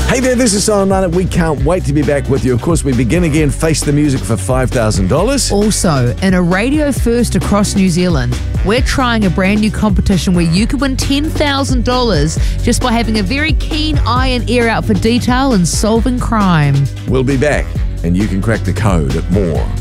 Hey there, this is Simon Martin. We can't wait to be back with you. Of course, we begin again, Face the Music for $5,000. Also, in a radio first across New Zealand, we're trying a brand new competition where you could win $10,000 just by having a very keen eye and ear out for detail and solving crime. We'll be back, and you can crack the code at more.